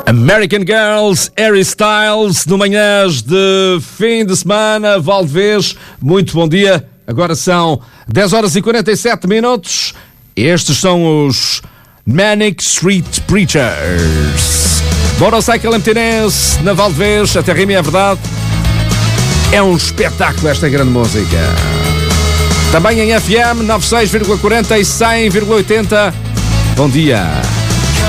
American Girls, Harry Styles, no manhãs de fim de semana, Valdevez, muito bom dia. Agora são 10 horas e 47 minutos. Estes são os Manic Street Preachers. Motorcycle Emptiness na Valdevez, até rima é verdade. É um espetáculo esta grande música. Também em FM 96,40 e 100,80. Bom dia.